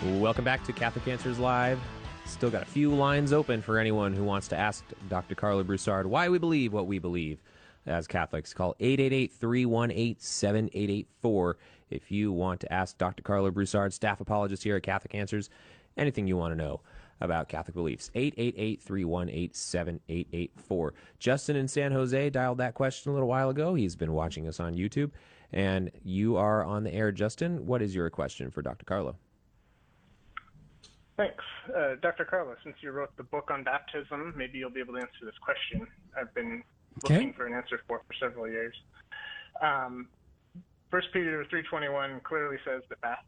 Welcome back to Catholic Answers Live. Still got a few lines open for anyone who wants to ask Dr. Carla Broussard why we believe what we believe as Catholics. Call 888-318-7884 if you want to ask Dr. Carla Broussard, staff apologist here at Catholic Answers, anything you want to know about Catholic beliefs. 888-318-7884. Justin in San Jose dialed that question a little while ago. He's been watching us on YouTube. And you are on the air, Justin. What is your question for Dr. Carla? Thanks. Dr. Carla, since you wrote the book on baptism, maybe you'll be able to answer this question. I've been looking for an answer for several years. 1 Peter 3:21 clearly says that